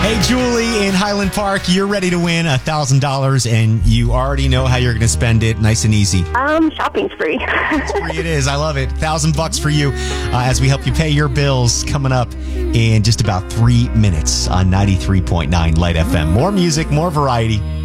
Hey, Julie in Highland Park, you're ready to win $1,000, and you already know how you're going to spend it. Nice and easy. Shopping spree. Free it is. I love it. $1,000 for you as we help you pay your bills, coming up in just about 3 minutes on 93.9 Light FM. More music, more variety.